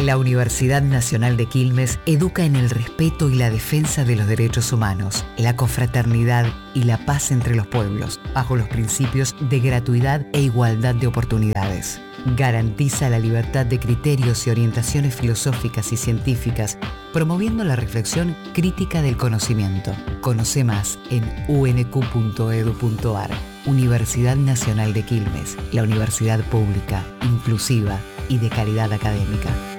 La Universidad Nacional de Quilmes educa en el respeto y la defensa de los derechos humanos, la confraternidad y la paz entre los pueblos, bajo los principios de gratuidad e igualdad de oportunidades. Garantiza la libertad de criterios y orientaciones filosóficas y científicas, promoviendo la reflexión crítica del conocimiento. Conoce más en unq.edu.ar. Universidad Nacional de Quilmes, la universidad pública, inclusiva y de calidad académica.